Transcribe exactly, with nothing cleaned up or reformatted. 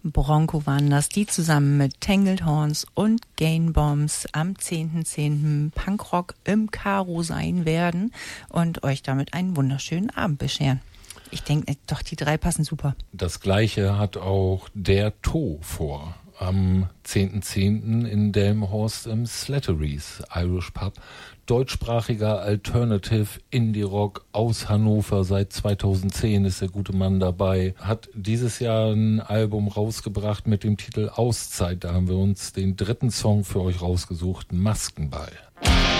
Bronco waren das, die zusammen mit Tangled Horns und Gain Bombs am zehnten zehnten Punkrock im Karo sein werden und euch damit einen wunderschönen Abend bescheren. Ich denke, doch, die drei passen super. Das Gleiche hat auch der To vor. Am zehnten zehnten in Delmenhorst im Slattery's Irish Pub. Deutschsprachiger Alternative Indie-Rock aus Hannover. Seit zweitausendzehn ist der gute Mann dabei. Hat dieses Jahr ein Album rausgebracht mit dem Titel Auszeit. Da haben wir uns den dritten Song für euch rausgesucht, Maskenball.